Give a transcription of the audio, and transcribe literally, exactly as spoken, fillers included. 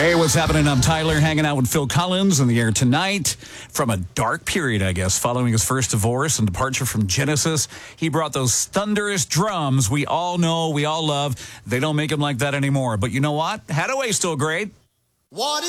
Hey, what's happening? I'm Tyler, hanging out with Phil Collins in the air tonight. From a dark period, I guess, following his first divorce and departure from Genesis, he brought those thunderous drums we all know, we all love. They don't make them like that anymore. But you know what? Hadaway's still great. What